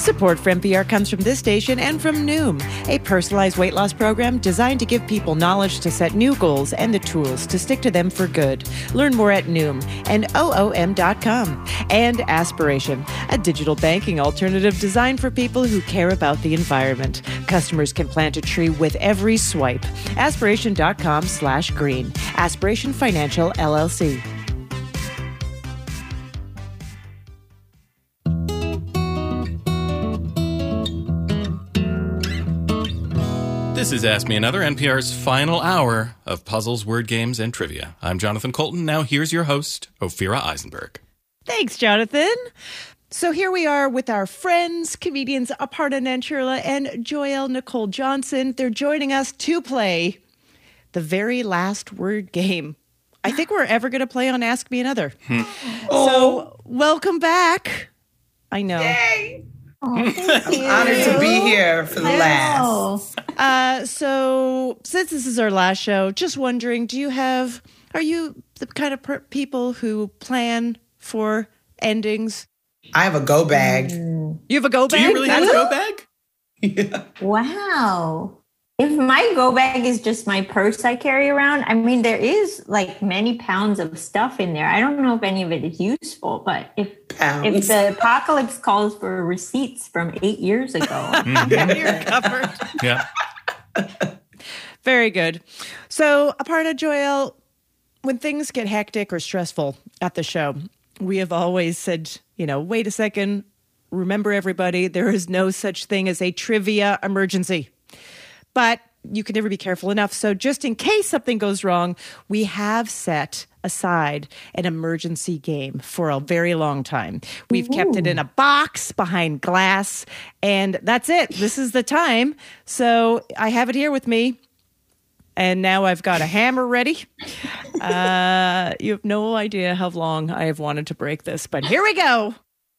Support for NPR comes from this station and from Noom, a personalized weight loss program designed to give people knowledge to set new goals and the tools to stick to them for good. Learn more at Noom and OOM.com. And Aspiration, a digital banking alternative designed for people who care about the environment. Customers can plant a tree with every swipe. Aspiration.com/green. Aspiration Financial, LLC. This is Ask Me Another, NPR's final hour of puzzles, word games, and trivia. I'm Jonathan Colton. Now here's your host, Ophira Eisenberg. Thanks, Jonathan. So here we are with our friends, comedians Aparna Nancherla and Joelle Nicole Johnson. They're joining us to play the very last word game I think we're ever going to play on Ask Me Another. So welcome back. I know. Yay! Oh, I'm honored to be here for the last. So since this is our last show, just wondering, are you the kind of people who plan for endings? I have a go bag. You have a go bag? Do you really have a go bag? Yeah. Wow. If my go bag is just my purse I carry around, I mean, there is like many pounds of stuff in there. I don't know if any of it is useful, but if the apocalypse calls for receipts from 8 years ago, you're covered. Yeah. Very good. So, Aparna, Joelle, when things get hectic or stressful at the show, we have always said, wait a second, remember everybody, there is no such thing as a trivia emergency. But you can never be careful enough. So just in case something goes wrong, we have set aside an emergency game for a very long time. We've kept it in a box behind glass, and that's it. This is the time. So I have it here with me, and now I've got a hammer ready. You have no idea how long I have wanted to break this, but here we go.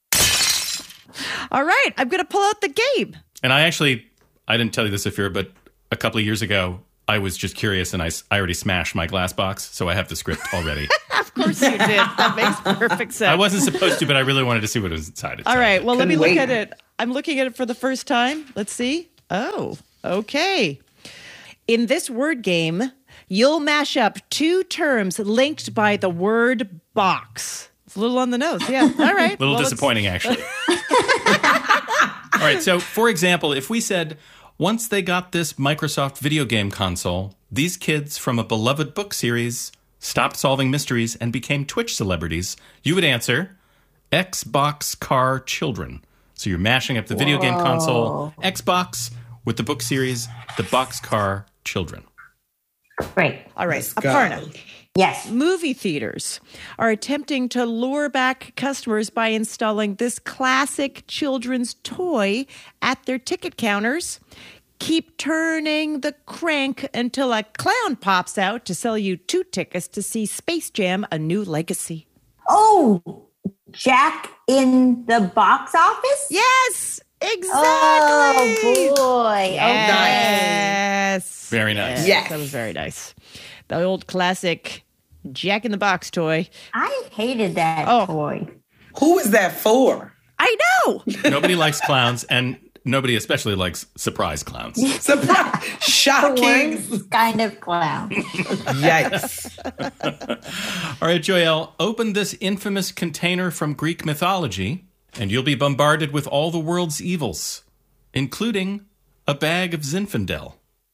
All right, I'm going to pull out the game. And I didn't tell you this, Ophira, but a couple of years ago, I was just curious, and I already smashed my glass box, so I have the script already. Of course you did. That makes perfect sense. I wasn't supposed to, but I really wanted to see what was inside it. All right, well, let me Couldn't look wait. at it. I'm looking at it for the first time. Let's see. Oh, okay. In this word game, you'll mash up two terms linked by the word box. It's a little on the nose. Yeah. All right. A little disappointing, actually. All right, so, for example, if we said, once they got this Microsoft video game console, these kids from a beloved book series stopped solving mysteries and became Twitch celebrities, you would answer, Xbox Car Children. So you're mashing up the video game console, Xbox, with the book series, the Boxcar Children. great. All right. Let's go. Aparna. Yes. Movie theaters are attempting to lure back customers by installing this classic children's toy at their ticket counters. Keep turning the crank until a clown pops out to sell you 2 tickets to see Space Jam: A New Legacy. Oh, Jack in the box office? Yes, exactly. Oh, boy. Yes. Very nice. Yes. That was very nice. The old classic Jack in the Box toy. I hated that toy. Who is that for? I know. Nobody likes clowns, and nobody especially likes surprise clowns. Surprise! The Shocking! worst kind of clown. Yikes. All right, Joelle, open this infamous container from Greek mythology, and you'll be bombarded with all the world's evils, including a bag of Zinfandel.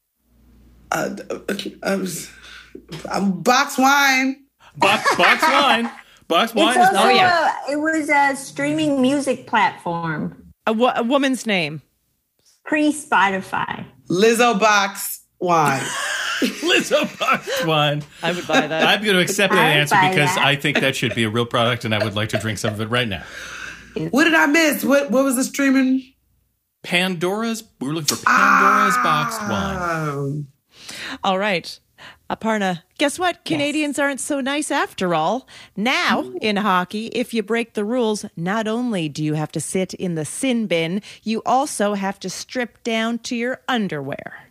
Box wine. Box wine. Box wine It's is also it was a streaming music platform. A woman's name. Pre-Spotify. Lizzo box wine. Lizzo box wine. I would buy that. I'm going to accept that I would answer buy because that. I think that should be a real product, and I would like to drink some of it right now. What did I miss? What was the streaming? We're looking for Pandora's boxed wine. All right. Aparna, guess what? Canadians aren't so nice after all. Now, in hockey, if you break the rules, not only do you have to sit in the sin bin, you also have to strip down to your underwear.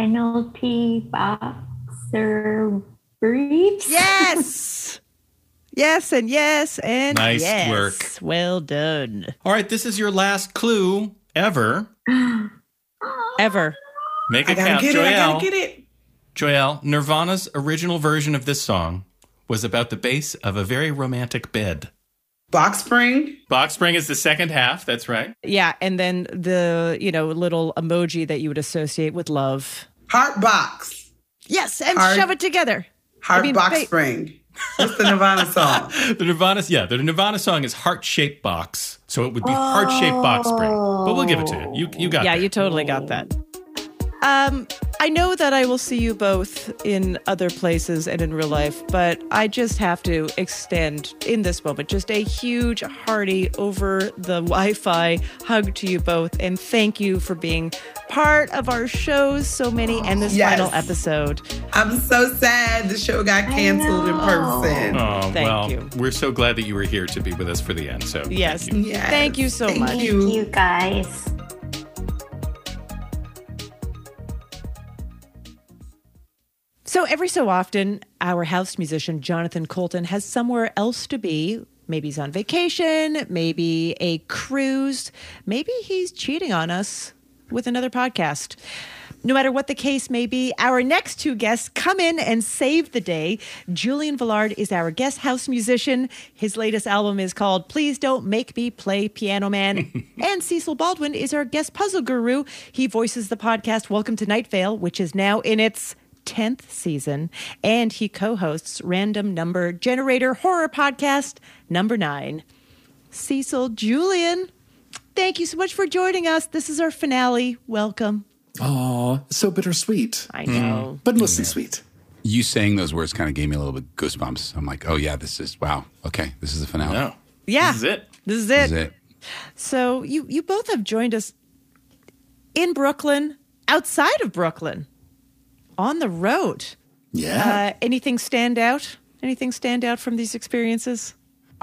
Penalty boxer briefs. Yes! Yes, and yes, and nice yes. work. Well done. All right, this is your last clue ever. Ever. Make it count, Joelle. I gotta get it. Joelle, Nirvana's original version of this song was about the base of a very romantic bed. Box spring? Box spring is the second half, that's right. Yeah, and then the, little emoji that you would associate with love. Heart box. Yes, and shove it together. Box spring. What's the Nirvana song? The Nirvana song is Heart-Shaped Box. So it would be Heart-Shaped Box Spring. But we'll give it to you. You got that. Yeah, you totally got that. I know that I will see you both in other places and in real life, but I just have to extend in this moment just a huge, hearty, over the Wi-Fi hug to you both. And thank you for being part of our shows, so many, and this final episode. I'm so sad the show got canceled in person. Oh, thank you. We're so glad that you were here to be with us for the end. So yes, thank you, thank you so much. Thank you, guys. So every so often, our house musician, Jonathan Coulton, has somewhere else to be. Maybe he's on vacation, maybe a cruise, maybe he's cheating on us with another podcast. No matter what the case may be, our next two guests come in and save the day. Julian Villard is our guest house musician. His latest album is called Please Don't Make Me Play Piano Man. And Cecil Baldwin is our guest puzzle guru. He voices the podcast Welcome to Night Vale, which is now in its 10th season, and he co-hosts Random Number Generator Horror Podcast number 9. Cecil, Julian, thank you so much for joining us. This is our finale. Welcome. Oh, so bittersweet. I know. But mostly sweet. You saying those words kind of gave me a little bit goosebumps. I'm like, oh yeah, wow. Okay, this is the finale. No. Yeah. This is it. This is it. So you both have joined us in Brooklyn, outside of Brooklyn, on the road. Yeah. Anything stand out? Anything stand out from these experiences?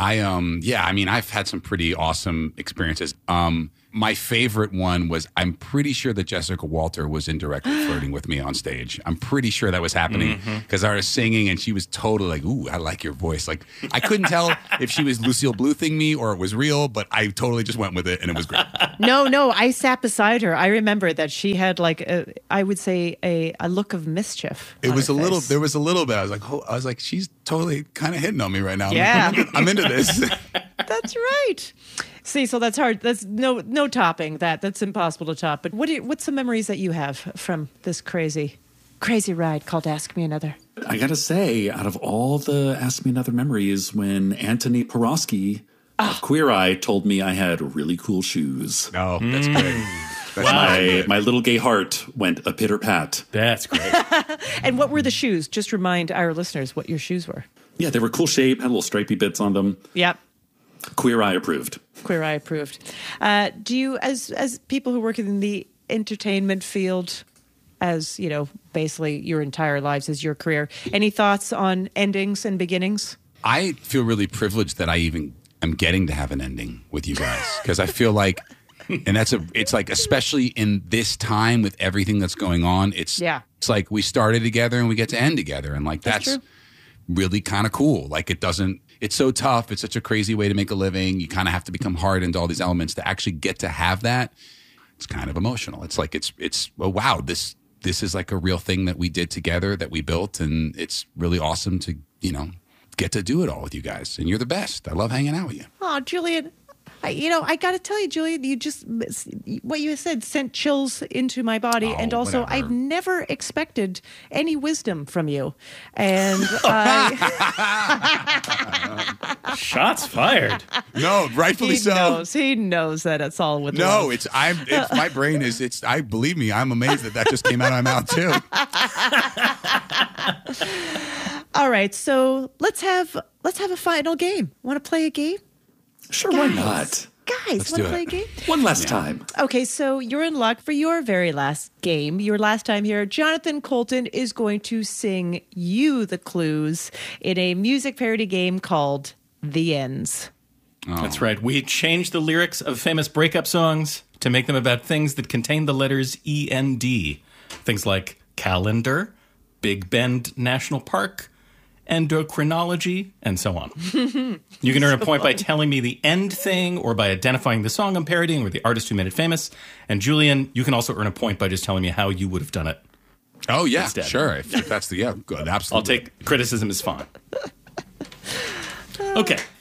I've had some pretty awesome experiences. My favorite one was, I'm pretty sure that Jessica Walter was indirectly flirting with me on stage. I'm pretty sure that was happening because I was singing and she was totally like, ooh, I like your voice. Like, I couldn't tell if she was Lucille Bluthing me or it was real, but I totally just went with it and it was great. No, I sat beside her. I remember that she had I would say a look of mischief. It was there was a little bit. I was like, she's totally kind of hitting on me right now. Yeah. I'm into this. That's right. See, so that's hard. That's no topping that. That's impossible to top. But what's some memories that you have from this crazy ride called Ask Me Another? I gotta say, out of all the Ask Me Another memories, when Anthony Porosky of Queer Eye told me I had really cool shoes. Oh, that's great. My little gay heart went a pitter-pat. That's great. And what were the shoes? Just remind our listeners what your shoes were. Yeah, they were cool shape, had little stripy bits on them. Yep. Queer Eye approved. Queer Eye approved. Do you, as people who work in the entertainment field, as basically your entire lives as your career, any thoughts on endings and beginnings? I feel really privileged that I even am getting to have an ending with you guys because I feel like, and it's like, especially in this time with everything that's going on, it's like we started together and we get to end together, and like that's really kind of cool. Like it's so tough. It's such a crazy way to make a living. You kind of have to become hard into all these elements to actually get to have that. It's kind of emotional. It's like, wow, this is like a real thing that we did together, that we built. And it's really awesome to, get to do it all with you guys. And you're the best. I love hanging out with you. Oh, Julian, I got to tell you, Julian, what you said sent chills into my body. And also, whatever. I've never expected any wisdom from you. And Shots fired. No, rightfully so. He knows that it's all with love. It's my brain is, believe me, I'm amazed that just came out of my mouth too. All right. So let's have a final game. Want to play a game? Sure, why not? Guys, want to play a game? One last time. Okay, so you're in luck for your very last game. Your last time here, Jonathan Coulton is going to sing you the clues in a music parody game called The Ends. Oh. That's right. We changed the lyrics of famous breakup songs to make them about things that contain the letters END. Things like calendar, Big Bend National Park, endocrinology, and so on. You can earn a point by telling me the end thing or by identifying the song I'm parodying or the artist who made it famous. And Julian, you can also earn a point by just telling me how you would have done it. Oh, yeah, instead. Sure. If that's good, absolutely. I'll take criticism as fine. Okay,